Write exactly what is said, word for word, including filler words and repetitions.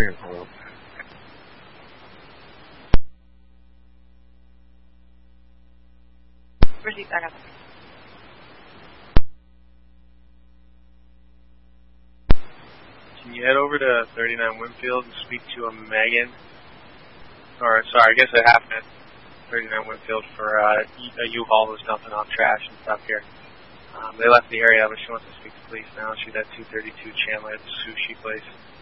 here. Hello. Proceed back up. Can you head over to thirty-nine Winfield and speak to a Megan? Or, sorry, I guess it happened at thirty-nine Winfield for uh, a U-Haul was dumping off trash and stuff here. Um, they left the area, but she wants to speak to police now. She's at two thirty-two Chandler at the sushi place.